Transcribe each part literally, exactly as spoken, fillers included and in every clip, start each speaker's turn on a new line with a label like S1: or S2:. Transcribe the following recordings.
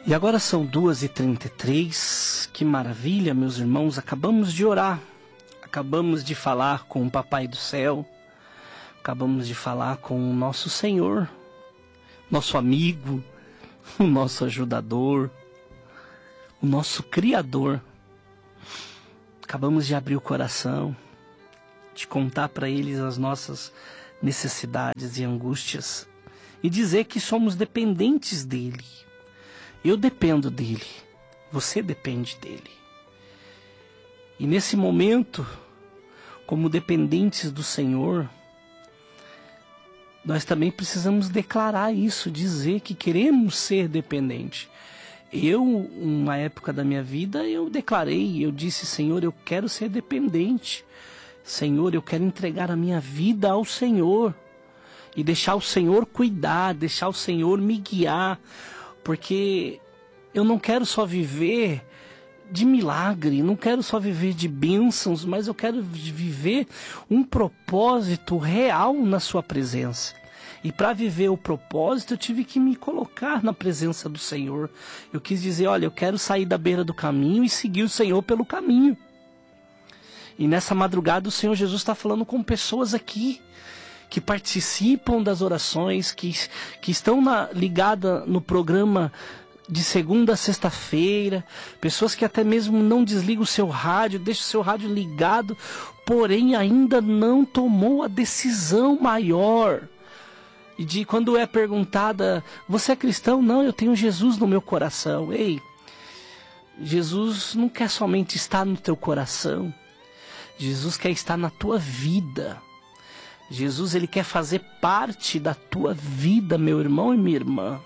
S1: E agora são duas e trinta e três, que maravilha, meus irmãos, acabamos de orar, acabamos de falar com o Papai do Céu, acabamos de falar com o nosso Senhor, nosso amigo, o nosso ajudador, o nosso Criador. Acabamos de abrir o coração, de contar para eles as nossas necessidades e angústias e dizer que somos dependentes dele. Eu dependo dele, você depende dele. E nesse momento, como dependentes do Senhor, nós também precisamos declarar isso, dizer que queremos ser dependentes. Eu, uma época da minha vida, eu declarei, eu disse, Senhor, eu quero ser dependente. Senhor, eu quero entregar a minha vida ao Senhor e deixar o Senhor cuidar, deixar o Senhor me guiar, porque eu não quero só viver de milagre, não quero só viver de bênçãos, mas eu quero viver um propósito real na sua presença. E para viver o propósito, eu tive que me colocar na presença do Senhor. Eu quis dizer, olha, eu quero sair da beira do caminho e seguir o Senhor pelo caminho. E nessa madrugada o Senhor Jesus está falando com pessoas aqui, que participam das orações, que, que estão na, ligada no programa de segunda a sexta-feira, pessoas que até mesmo não desligam o seu rádio, deixam o seu rádio ligado, porém ainda não tomou a decisão maior. E de quando é perguntada, você é cristão? Não, eu tenho Jesus no meu coração. Ei, Jesus não quer somente estar no teu coração, Jesus quer estar na tua vida. Jesus, ele quer fazer parte da tua vida, meu irmão e minha irmã.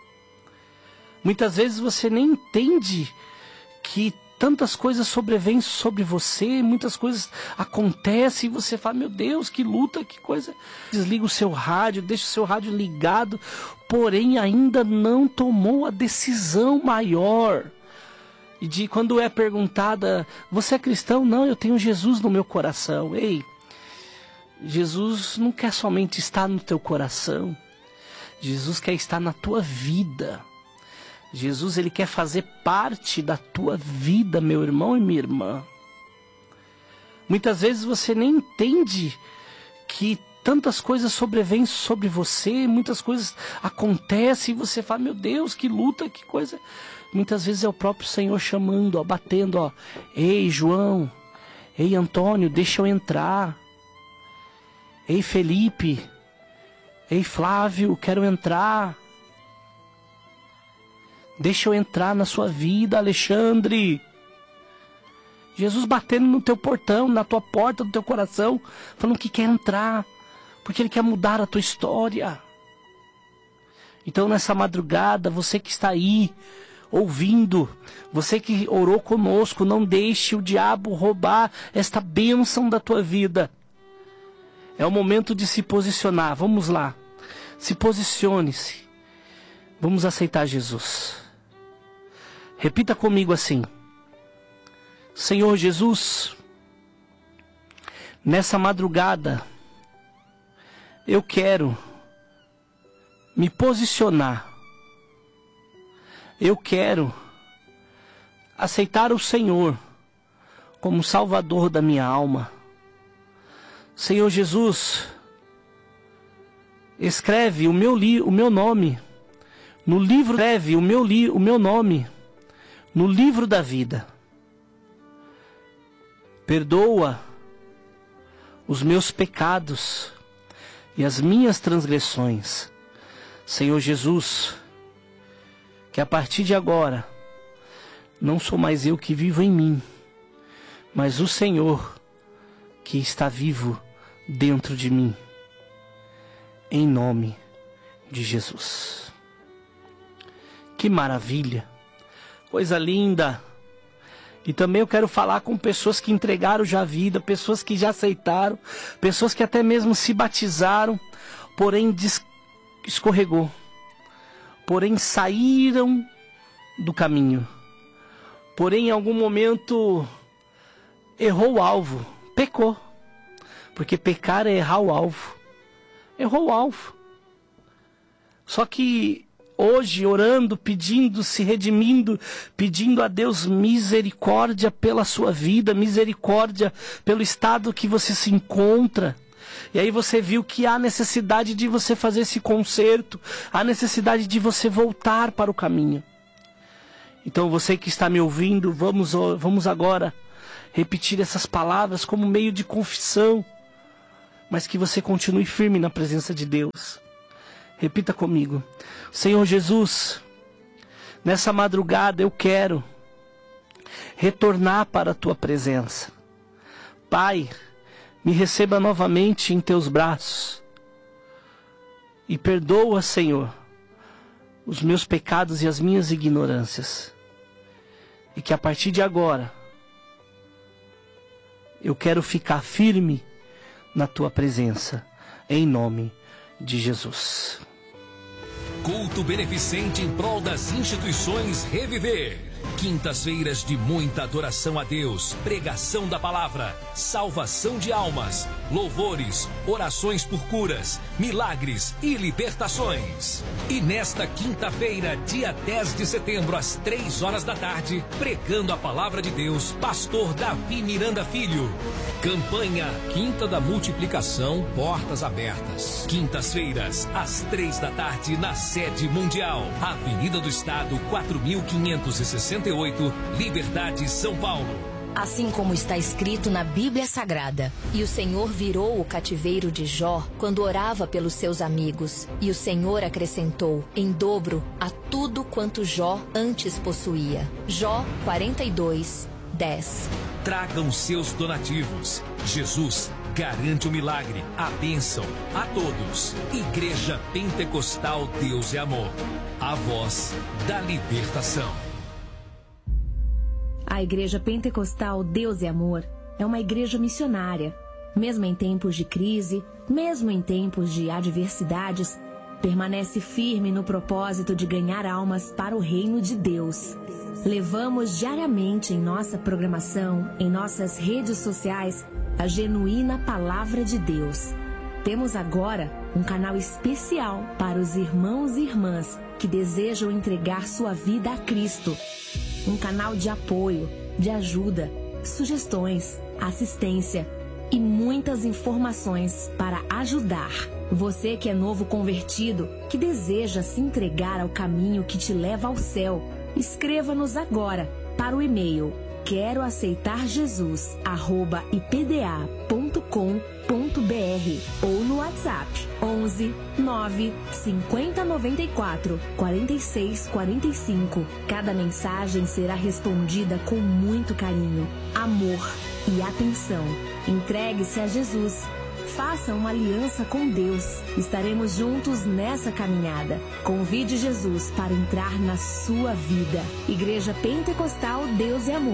S1: Muitas vezes você nem entende que tantas coisas sobrevêm sobre você, muitas coisas acontecem e você fala, meu Deus, que luta, que coisa. Desliga o seu rádio, deixa o seu rádio ligado, porém ainda não tomou a decisão maior. E de quando é perguntada, você é cristão? Não, eu tenho Jesus no meu coração. Ei, Jesus não quer somente estar no teu coração, Jesus quer estar na tua vida. Jesus, ele quer fazer parte da tua vida, meu irmão e minha irmã. Muitas vezes você nem entende que tantas coisas sobrevêm sobre você, muitas coisas acontecem e você fala, meu Deus, que luta, que coisa. Muitas vezes é o próprio Senhor chamando, ó, batendo, ó, ei João, ei Antônio, deixa eu entrar. Ei Felipe, ei Flávio, quero entrar. Deixa eu entrar na sua vida, Alexandre. Jesus batendo no teu portão, na tua porta, no teu coração, falando que quer entrar, porque ele quer mudar a tua história. Então nessa madrugada, você que está aí, ouvindo, você que orou conosco, não deixe o diabo roubar esta bênção da tua vida. É o momento de se posicionar, vamos lá, se posicione-se, vamos aceitar Jesus. Repita comigo assim, Senhor Jesus, nessa madrugada, eu quero me posicionar, eu quero aceitar o Senhor como Salvador da minha alma. Senhor Jesus, escreve o meu, li, o meu nome no livro, escreve o meu, li, o meu nome no livro da vida. Perdoa os meus pecados e as minhas transgressões. Senhor Jesus, que a partir de agora não sou mais eu que vivo em mim, mas o Senhor que está vivo dentro de mim. Em nome de Jesus. Que maravilha, coisa linda. E também eu quero falar com pessoas que entregaram já a vida, pessoas que já aceitaram, pessoas que até mesmo se batizaram, porém escorregou, porém saíram do caminho, porém em algum momento errou o alvo, pecou, porque pecar é errar o alvo, errou o alvo. Só que hoje orando, pedindo, se redimindo, pedindo a Deus misericórdia pela sua vida, misericórdia pelo estado que você se encontra. E aí você viu que há necessidade de você fazer esse conserto, há necessidade de você voltar para o caminho. Então você que está me ouvindo, vamos, vamos agora repetir essas palavras como meio de confissão, mas que você continue firme na presença de Deus. Repita comigo: Senhor Jesus, nessa madrugada eu quero retornar para a Tua presença. Pai, me receba novamente em Teus braços e perdoa, Senhor, os meus pecados e as minhas ignorâncias. E que a partir de agora eu quero ficar firme na Tua presença, em nome de Jesus.
S2: Culto beneficente em prol das instituições Reviver. Quintas-feiras de muita adoração a Deus, pregação da palavra, salvação de almas, louvores, orações por curas, milagres e libertações. E nesta quinta-feira, dia dez de setembro, às três horas da tarde, pregando a palavra de Deus, pastor Davi Miranda Filho. Campanha Quinta da Multiplicação, portas abertas. Quintas-feiras, às três da tarde, na sede mundial, Avenida do Estado, quatro mil quinhentos e sessenta e oito, Liberdade, São Paulo.
S3: Assim como está escrito na Bíblia Sagrada, e o Senhor virou o cativeiro de Jó quando orava pelos seus amigos, e o Senhor acrescentou em dobro a tudo quanto Jó antes possuía. Jó quarenta e dois, dez.
S2: Tragam seus donativos. Jesus garante o milagre, a bênção a todos. Igreja Pentecostal Deus é Amor, a voz da libertação.
S4: A Igreja Pentecostal Deus é Amor é uma igreja missionária. Mesmo em tempos de crise, mesmo em tempos de adversidades, permanece firme no propósito de ganhar almas para o reino de Deus. Levamos diariamente em nossa programação, em nossas redes sociais, a genuína palavra de Deus. Temos agora um canal especial para os irmãos e irmãs que desejam entregar sua vida a Cristo. Um canal de apoio, de ajuda, sugestões, assistência e muitas informações para ajudar. Você que é novo convertido, que deseja se entregar ao caminho que te leva ao céu, escreva-nos agora para o e-mail quero aceitar Jesus arroba i p d a ponto com ponto b r ou no WhatsApp onze, nove, cinquenta, noventa e quatro, quarenta e seis, quarenta e cinco. Cada mensagem será respondida com muito carinho, amor e atenção. Entregue-se a Jesus. Faça uma aliança com Deus. Estaremos juntos nessa caminhada. Convide Jesus para entrar na sua vida. Igreja Pentecostal Deus é Amor.